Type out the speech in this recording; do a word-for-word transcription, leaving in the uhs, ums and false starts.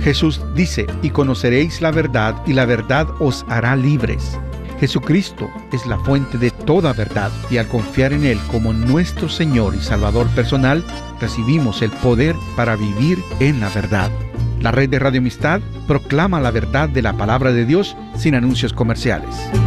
Jesús dice, y conoceréis la verdad, y la verdad os hará libres. Jesucristo es la fuente de toda verdad, y al confiar en Él como nuestro Señor y Salvador personal, recibimos el poder para vivir en la verdad. La red de Radio Amistad proclama la verdad de la palabra de Dios sin anuncios comerciales.